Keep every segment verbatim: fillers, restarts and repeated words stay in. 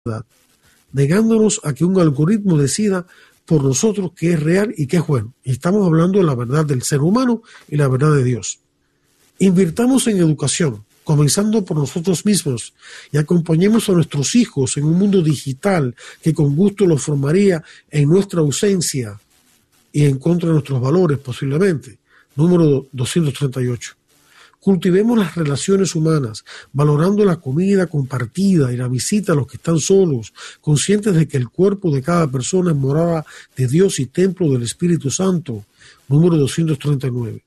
negándonos a que un algoritmo decida por nosotros qué es real y qué es bueno. Y estamos hablando de la verdad del ser humano y la verdad de Dios. Invirtamos en educación, comenzando por nosotros mismos, y acompañemos a nuestros hijos en un mundo digital que con gusto los formaría en nuestra ausencia y en contra de nuestros valores posiblemente. Número doscientos treinta y ocho. Cultivemos las relaciones humanas, valorando la comida compartida y la visita a los que están solos, conscientes de que el cuerpo de cada persona es morada de Dios y templo del Espíritu Santo. Número doscientos treinta y nueve.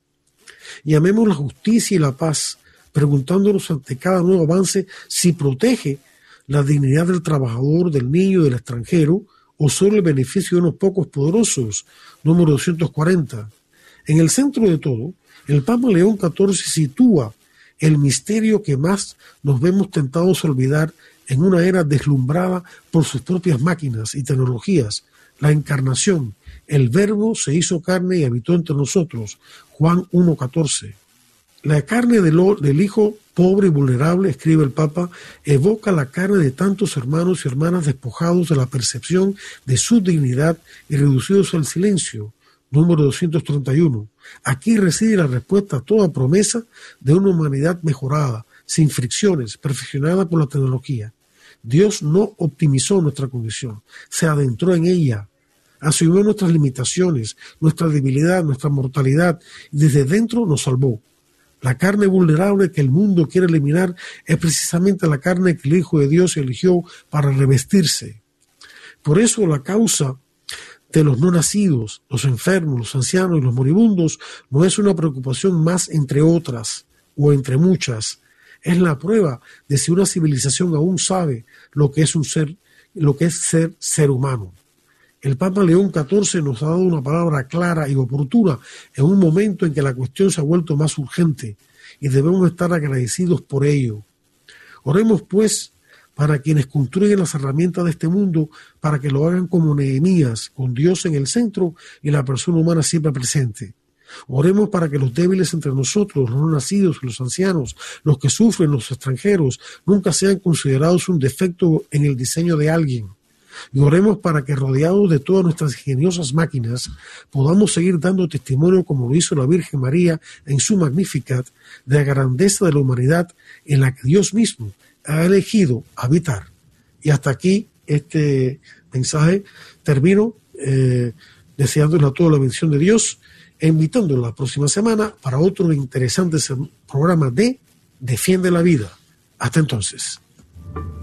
Y amemos la justicia y la paz, preguntándonos ante cada nuevo avance si protege la dignidad del trabajador, del niño, del extranjero, o solo el beneficio de unos pocos poderosos. Número doscientos cuarenta. En el centro de todo, el Papa León catorce sitúa el misterio que más nos vemos tentados a olvidar en una era deslumbrada por sus propias máquinas y tecnologías, la encarnación. El Verbo se hizo carne y habitó entre nosotros. Juan uno catorce. La carne del, del Hijo pobre y vulnerable, escribe el Papa, evoca la carne de tantos hermanos y hermanas despojados de la percepción de su dignidad y reducidos al silencio. Número doscientos treinta y uno. Aquí reside la respuesta a toda promesa de una humanidad mejorada, sin fricciones, perfeccionada por la tecnología. Dios no optimizó nuestra condición, se adentró en ella, asumió nuestras limitaciones, nuestra debilidad, nuestra mortalidad, y desde dentro nos salvó. La carne vulnerable que el mundo quiere eliminar es precisamente la carne que el Hijo de Dios eligió para revestirse. Por eso la causa de los no nacidos, los enfermos, los ancianos y los moribundos no es una preocupación más entre otras o entre muchas. Es la prueba de si una civilización aún sabe lo que es un ser, lo que es ser ser humano. El Papa León catorce nos ha dado una palabra clara y oportuna en un momento en que la cuestión se ha vuelto más urgente y debemos estar agradecidos por ello. Oremos pues para quienes construyen las herramientas de este mundo, para que lo hagan como Nehemías, con Dios en el centro y la persona humana siempre presente. Oremos para que los débiles entre nosotros, los no nacidos, los ancianos, los que sufren, los extranjeros, nunca sean considerados un defecto en el diseño de alguien. Y oremos para que, rodeados de todas nuestras ingeniosas máquinas, podamos seguir dando testimonio, como lo hizo la Virgen María en su Magnificat, de la grandeza de la humanidad en la que Dios mismo ha elegido habitar. Y hasta aquí este mensaje. Termino eh, deseándole a toda la bendición de Dios, e invitándole la próxima semana para otro interesante programa de Defiende la Vida. Hasta entonces.